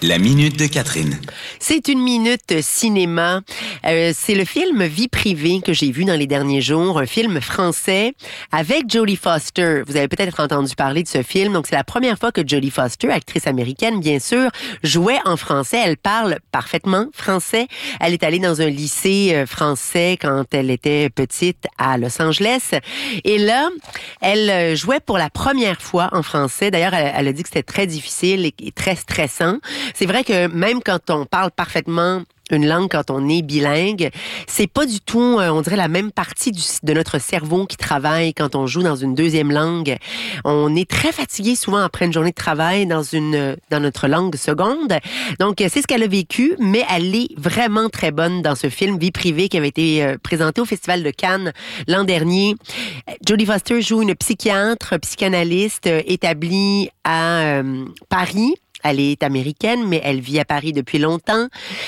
La minute de Catherine. C'est une minute cinéma. C'est le film Vie privée que j'ai vu dans les derniers jours, un film français avec Jodie Foster. Vous avez peut-être entendu parler de ce film. Donc, c'est la première fois que Jodie Foster, actrice américaine, bien sûr, jouait en français. Elle parle parfaitement français. Elle est allée dans un lycée français quand elle était petite à Los Angeles. Et là, elle jouait pour la première fois en français. D'ailleurs, elle a dit que c'était très difficile et très stressant. C'est vrai que même quand on parle parfaitement une langue, quand on est bilingue, c'est pas du tout, on dirait, la même partie de notre cerveau qui travaille quand on joue dans une deuxième langue. On est très fatigué souvent après une journée de travail dans notre langue seconde. Donc, c'est ce qu'elle a vécu, mais elle est vraiment très bonne dans ce film Vie privée qui avait été présenté au Festival de Cannes l'an dernier. Jodie Foster joue une psychanalyste établie à Paris. Elle est américaine, mais elle vit à Paris depuis longtemps.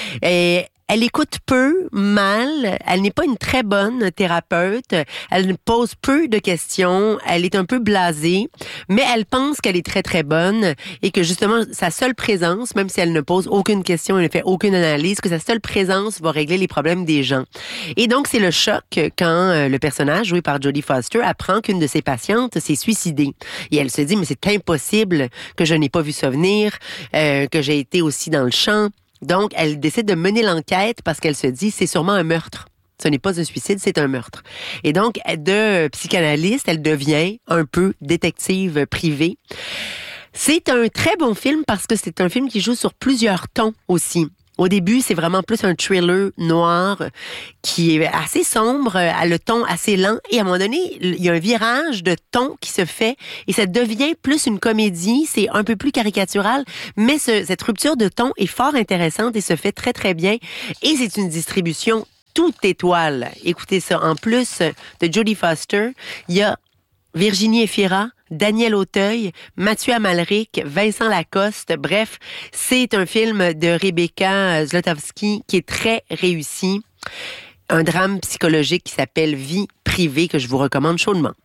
Et elle écoute peu, mal. Elle n'est pas une très bonne thérapeute. Elle pose peu de questions. Elle est un peu blasée, mais elle pense qu'elle est très, très bonne et que justement, sa seule présence, même si elle ne pose aucune question, elle ne fait aucune analyse, que sa seule présence va régler les problèmes des gens. Et donc, c'est le choc quand le personnage, joué par Jodie Foster, apprend qu'une de ses patientes s'est suicidée. Et elle se dit, mais c'est impossible que je n'ai pas vu ça venir, que j'ai été aussi dans le champ. Donc, elle décide de mener l'enquête parce qu'elle se dit, c'est sûrement un meurtre. Ce n'est pas un suicide, c'est un meurtre. Et donc, de psychanalyste, elle devient un peu détective privée. C'est un très bon film parce que c'est un film qui joue sur plusieurs tons aussi. Au début, c'est vraiment plus un thriller noir qui est assez sombre, à le ton assez lent. Et à un moment donné, il y a un virage de ton qui se fait et ça devient plus une comédie. C'est un peu plus caricatural, mais cette rupture de ton est fort intéressante et se fait très, très bien. Et c'est une distribution toute étoile. Écoutez ça. En plus de Jodie Foster, il y a Virginie Efira, Daniel Auteuil, Mathieu Amalric, Vincent Lacoste. Bref, c'est un film de Rebecca Zlotowski qui est très réussi. Un drame psychologique qui s'appelle Vie privée que je vous recommande chaudement.